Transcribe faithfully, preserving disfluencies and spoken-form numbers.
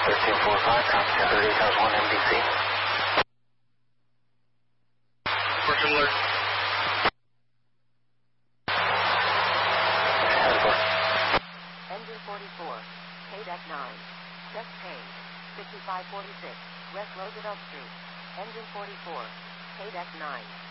thirteen forty-five, copy ten thirty times one M D C. Person alert. Engine forty-four, K D E C nine. Chest pain, fifty-five forty-six, West Roosevelt Street. Engine forty-four, K D E C nine.